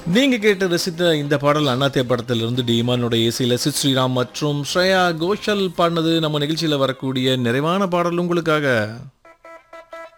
நீங்க கேட்டு ரசித்த இந்த பாடல் அண்ணாத்தே படத்திலிருந்து டி இமானுடைய இசையில் சித் ஸ்ரீராம் மற்றும் ஸ்ரேயா கோஷல் பாடினது நம்ம நிகழ்ச்சியில் வரக்கூடிய நிறைவான பாடல் உங்களுக்காக.